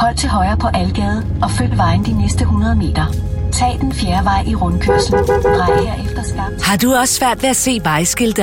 Hold til højre på Algade og følg vejen de næste 100 meter. Tag den fjerde vej i rundkørslen. Drej herefter skarpt. Har du også svært ved at se vejskilte